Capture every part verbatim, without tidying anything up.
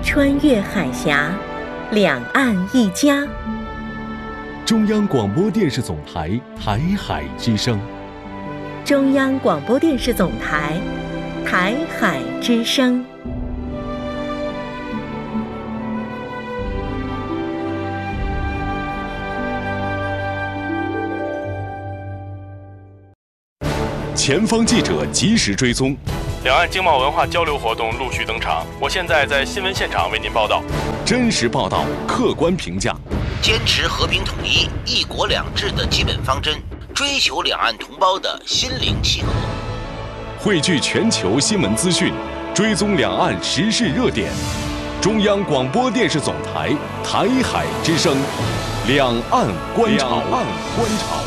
穿越海峡，两岸一家。 中央广播电视总台台海之声。 中央广播电视总台台海之声。 前方记者及时追踪， 两岸经贸文化交流活动陆续登场。我现在在新闻现场为您报道。 真实报道，客观评价， 坚持和平统一、一国两制的基本方针，追求两岸同胞的心灵契合。 汇聚全球新闻资讯，追踪两岸时事热点。中央广播电视总台台海之声，两岸观察。两岸观察。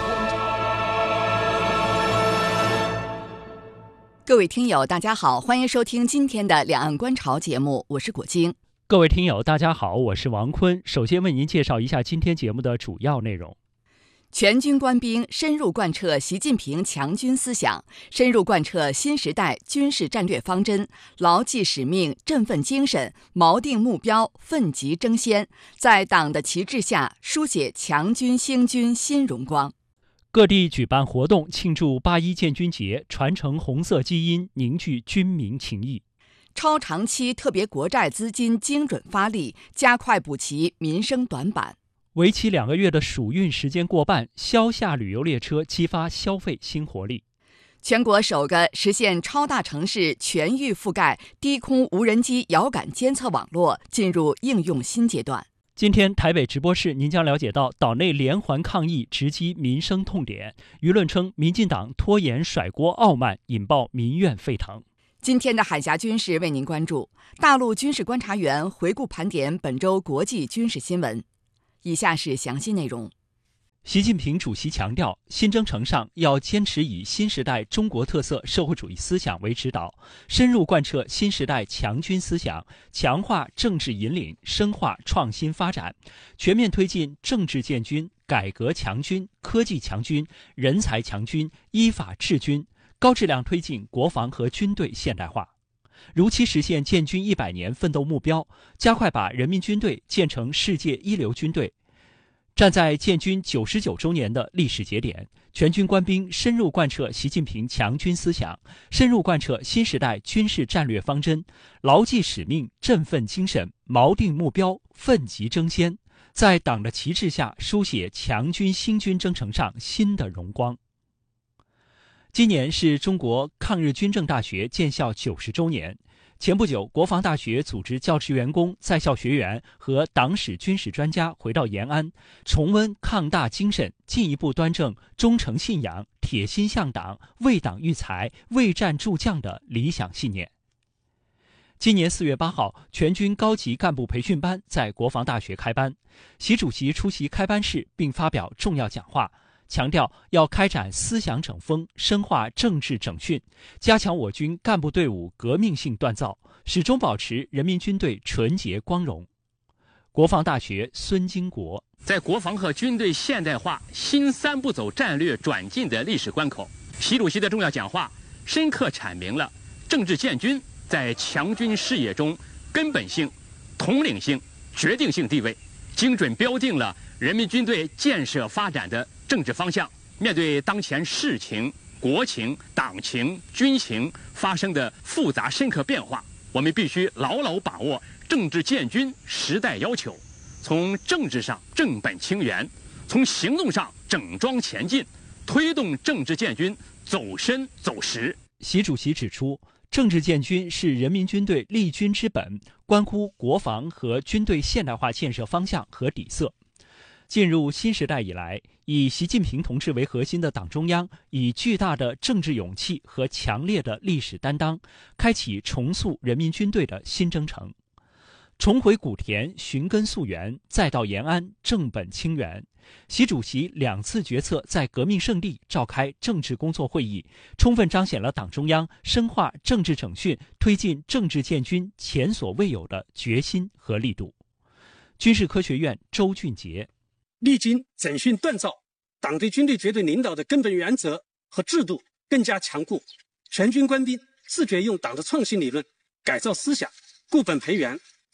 各位听友大家好，欢迎收听今天的两岸观潮节目，我是果晶。 各位听友大家好，我是王坤。首先为您介绍一下今天节目的主要内容。 全军官兵深入贯彻习近平强军思想，深入贯彻新时代军事战略方针，牢记使命，振奋精神，锚定目标，奋楫争先，在党的旗帜下书写强军兴军新荣光。 各地举办活动庆祝八一建军节，传承红色基因，凝聚军民情谊。 超长期特别国债资金精准发力，加快补齐民生短板。 为期两个月的暑运时间过半，消夏旅游列车激发消费新活力。 全国首个实现超大城市全域覆盖低空无人机遥感监测网络进入应用新阶段。 今天台北直播室，您将了解到岛内连环抗议直击民生痛点，舆论称民进党拖延甩锅傲慢，引爆民怨沸腾。 今天的海峡军事为您关注，大陆军事观察员回顾盘点本周国际军事新闻。以下是详细内容。 习近平主席强调，新征程上要坚持以新时代中国特色社会主义思想为指导，深入贯彻新时代强军思想，强化政治引领，深化创新发展，全面推进政治建军、改革强军、科技强军、人才强军、依法治军，高质量推进国防和军队现代化，如期实现建军一百年奋斗目标，加快把人民军队建成世界一流军队。站在建军九十九周年的历史节点，全军官兵深入贯彻习近平强军思想，深入贯彻新时代军事战略方针，牢记使命，振奋精神，锚定目标，奋楫争先，在党的旗帜下书写强军兴军征程上新的荣光。今年是中国抗日军政大学建校九十周年。前不久，国防大学组织教职员工、在校学员和党史军事专家回到延安，重温抗大精神，进一步端正忠诚信仰、铁心向党、为党育才、为战助将的理想信念。今年四月八号，全军高级干部培训班在国防大学开班，习主席出席开班式并发表重要讲话，强调要开展思想整风，深化政治整训，加强我军干部队伍革命性锻造，始终保持人民军队纯洁光荣。国防大学孙金国在国防和军队现代化新三步走战略转进的历史关口，习主席的重要讲话深刻阐明了政治建军在强军事业中根本性、统领性、决定性地位，精准标定了人民军队建设发展的政治方向。面对当前世情、国情、党情、军情发生的复杂深刻变化，我们必须牢牢把握政治建军时代要求，从政治上正本清源，从行动上整装前进，推动政治建军走深走实。 习主席指出，政治建军是人民军队立军之本，关乎国防和军队现代化建设方向和底色。进入新时代以来，以习近平同志为核心的党中央以巨大的政治勇气和强烈的历史担当，开启重塑人民军队的新征程。重回古田，寻根溯源，再到延安，正本清源。习主席两次决策在革命圣地召开政治工作会议，充分彰显了党中央深化政治整训、推进政治建军前所未有的决心和力度。军事科学院周俊杰， 历经整训锻造，党对军队绝对领导的根本原则和制度更加强固，全军官兵自觉用党的创新理论改造思想，固本培元，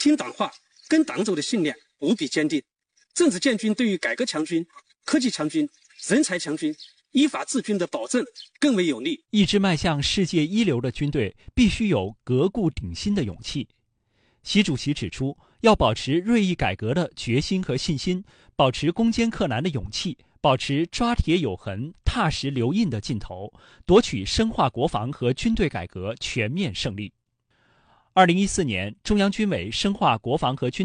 听党话、跟党走的信念无比坚定。政治建军对于改革强军、科技强军、人才强军、依法治军的保证更为有力。 一支迈向世界一流的军队，必须有革故鼎新的勇气。习主席指出，要保持锐意改革的决心和信心，保持攻坚克难的勇气，保持抓铁有痕、踏实留印的劲头，夺取深化国防和军队改革全面胜利。二零一四年，中央军委深化国防和军